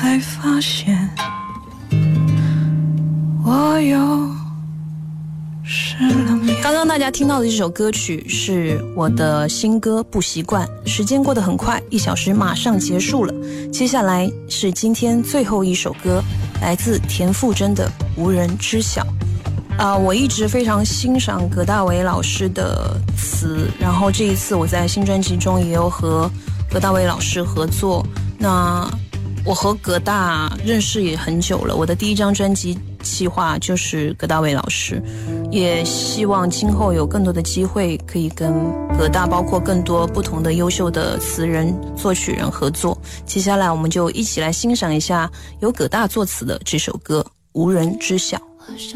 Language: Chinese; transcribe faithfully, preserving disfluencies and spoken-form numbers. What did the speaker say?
才发现我又失了眠。 刚刚大家听到的这首歌曲是我的新歌《不习惯》。时间过得很快，一小时马上结束了。接下来是今天最后一首歌，来自田馥甄的《无人知晓》。啊、呃，我一直非常欣赏葛大为老师的词，然后这一次我在新专辑中也有和葛大为老师合作。那我和葛大认识也很久了，我的第一张专辑企划就是葛大为老师，也希望今后有更多的机会可以跟葛大包括更多不同的优秀的词人作曲人合作。接下来我们就一起来欣赏一下由葛大作词的这首歌《无人知晓》。